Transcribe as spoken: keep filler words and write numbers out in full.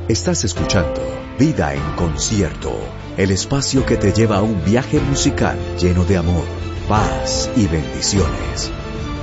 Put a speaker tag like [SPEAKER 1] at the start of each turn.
[SPEAKER 1] Estás escuchando Vida en Concierto, el espacio que te lleva a un viaje musical lleno de amor, paz y bendiciones.